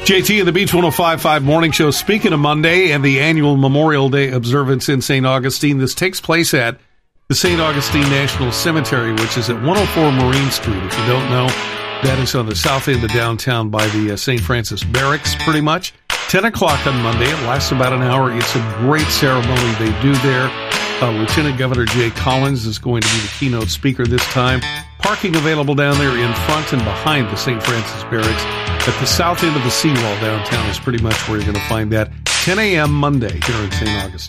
JT and the Beach 105.5 Morning Show. Speaking of Monday and the annual Memorial Day observance in St. Augustine, this takes place at the St. Augustine National Cemetery, which is at 104 Marine Street. If you don't know, that is on the south end of downtown by the St. Francis Barracks, pretty much. 10 o'clock on Monday. It lasts about an hour. It's a great ceremony they do there. Lieutenant Governor Jay Collins is going to be the keynote speaker this time. Parking available down there in front and behind the St. Francis Barracks. At the south end of the seawall downtown is pretty much where you're going to find that. 10 a.m. Monday here in St. Augustine.